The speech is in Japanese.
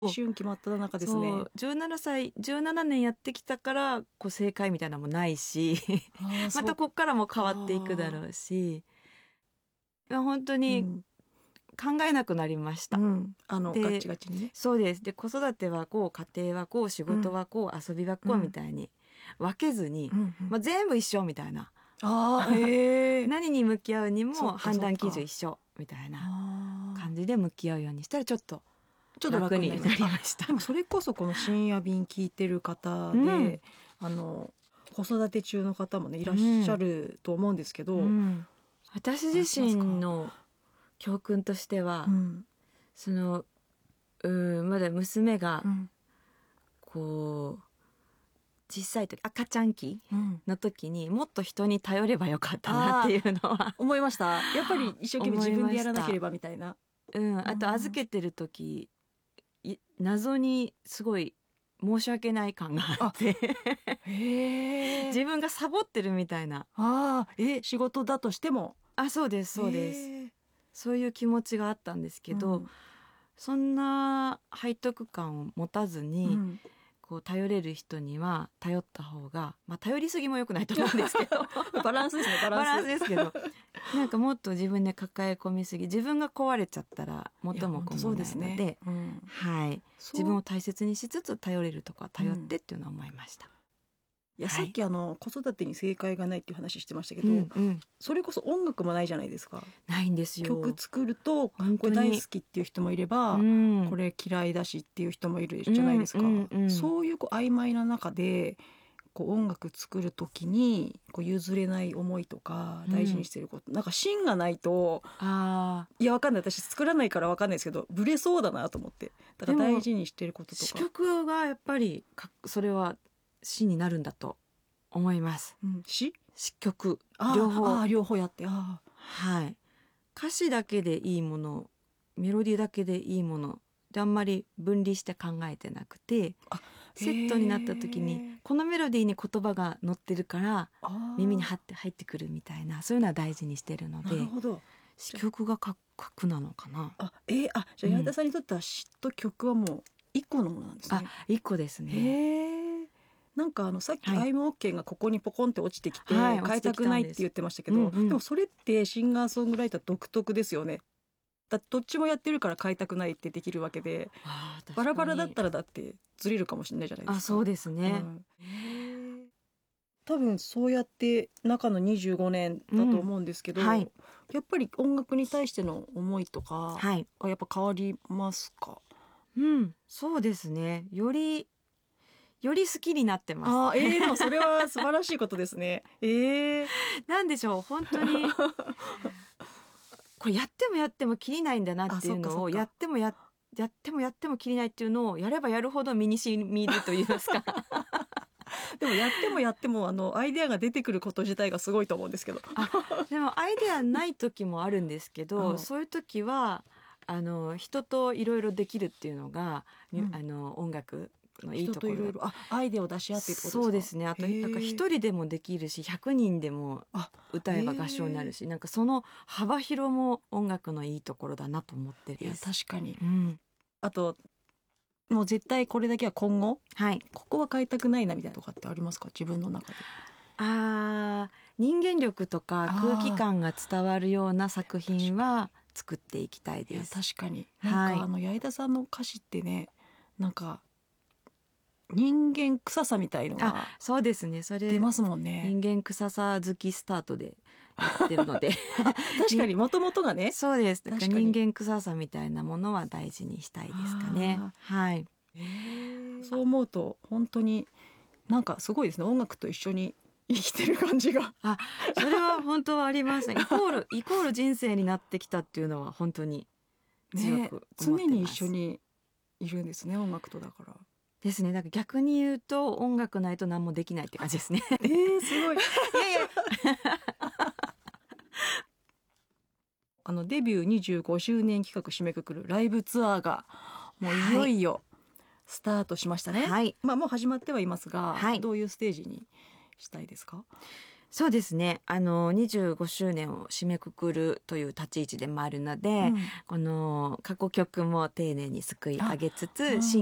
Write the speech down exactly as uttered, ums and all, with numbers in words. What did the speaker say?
一瞬決まった中ですね。 そうじゅうななさいじゅうななねんやってきたからこう正解みたいなのもないしまたこっからも変わっていくだろうし、いや本当に考えなくなりました、 うん、あのでガチガチにね。 そうです。で子育てはこう、家庭はこう、仕事はこう、うん、遊びはこうみたいに分けずに、うんうん、まあ、全部一緒みたいな。 あへ何に向き合うにも判断基準一緒みたいな感じで向き合うようにしたらちょっとちょっと楽になりました。でもそれこそこの深夜便聞いてる方で、うん、あの子育て中の方もねいらっしゃると思うんですけど、うんうん、 私自身の教訓としては、うん、そのうんまだ娘がこう小さい時赤ちゃん期の時にもっと人に頼ればよかったなっていうのは思いました。やっぱり一生懸命自分でやらなければみたいな。 うん、あと預けてる時謎にすごい申し訳ない感があってへ自分がサボってるみたいな。 あえ仕事だとしてもあそうですそうですそういう気持ちがあったんですけど、うん、そんな背徳感を持たずに、うん、こう頼れる人には頼った方が、まあ、頼りすぎも良くないと思うんですけどバランスですねバランス、 バランスですけどなんかもっと自分で抱え込みすぎ自分が壊れちゃったら元も子もないの で, で、ねうんはい、自分を大切にしつつ頼れるとこは頼ってっていうのは思いました、うんいやさっきあの子育てに正解がないっていう話してましたけど、うんうん、それこそ音楽もないじゃないですか。 ないんですよ。 曲作るとこれ大好きっていう人もいれば、うん、これ嫌いだしっていう人もいるじゃないですか、うんうんうん、そういうこう曖昧な中でこう音楽作る時にこう譲れない思いとか大事にしてること、うん、なんか芯がないとあいやわかんない私作らないからわかんないですけどブレそうだなと思ってだから大事にしてることとか詞曲がやっぱりそれは詩になるんだと思います、 うん、詩詩曲両方あ両方やってあはい歌詞だけでいいものメロディーだけでいいものであんまり分離して考えてなくてセットになった時にこのメロディーに言葉が乗ってるから耳に入って入ってくるみたいなそういうのは大事にしてるのでなるほど詩曲が核なのかなあ、えー、あじゃあ矢田さんにとっては詩と曲はもう一個のものなんですね。 あ一個ですね。 へなんかあのさっきアイムオッケーがここにポコンって落ちてきて、はい、変えたくないって言ってましたけど、うんうん、でもそれってシンガーソングライター独特ですよね。だってどっちもやってるから変えたくないってできるわけでバラバラだったらだってずれるかもしれないじゃないですか。 あそうですね、うん、 へ多分そうやって中のにじゅうごねんだと思うんですけど、うんはい、やっぱり音楽に対しての思いとか、はい、やっぱ変わりますか？ うんそうですねよりより好きになってます。 あ、えー、でもそれは素晴らしいことですね。えー、 なんでしょう本当にこれやってもやっても切りないんだなっていうのをやってもややってもやっても切りないっていうのをやればやるほど身に染みると言いますかでもやってもやってもあのアイデアが出てくること自体がすごいと思うんですけどあでもアイデアない時もあるんですけど、うん、そういう時はあの人といろいろできるっていうのが、うん、あの音楽のいいところ。人といろいろあアイデアを出し合ってってことですか？そうですね。あとなんか一人でもできるしひゃくにんでも歌えば合唱になるしなんかその幅広も音楽のいいところだなと思ってる。 いや確かに、うん、あともう絶対これだけは今後、はい、ここは変えたくないなみたいなとかってありますか？自分の中で。 あ人間力とか空気感が伝わるような作品は作っていきたいです。 いや確かになんか、はい、あの矢井田さんの歌詞ってねなんか人間臭さみたいのがそうですねそれ出ますもんね。 人間臭さ好きスタートでやってるので確かにもともとがねそうですだから人間臭さみたいなものは大事にしたいですかね。はい、 そう思うと本当になんかすごいですね音楽と一緒に生きてる感じがあそれは本当はありますイコールイコール人生になってきたっていうのは本当に強く思ってます、 ね、常に一緒にいるんですね音楽とだからですね。だから逆に言うと音楽ないと何もできないって感じですね。 えー、すごい。いやいやあのデビューにじゅうごしゅうねん企画締めくくるライブツアーがもういよいよスタートしましたね。はい。まあもう始まってはいますが、はい、どういうステージにしたいですか？ そうですね、あのにじゅうごしゅうねんを締めくくるという立ち位置でもあるので、 うん、 この過去曲も丁寧にすくい上げつつ、 うん新